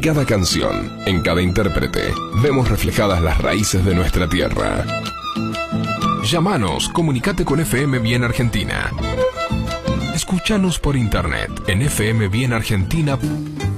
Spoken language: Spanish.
cada canción, en cada intérprete, vemos reflejadas las raíces de nuestra tierra. Llámanos, comunicate con FM Bien Argentina. Escúchanos por internet en fmbienargentina.com.